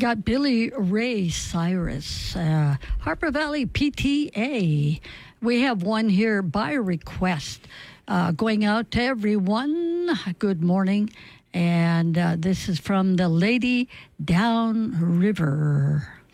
got Billy Ray Cyrus, Harper Valley PTA. We have one here by request going out to everyone. Good morning. And this is from the Lady Down River.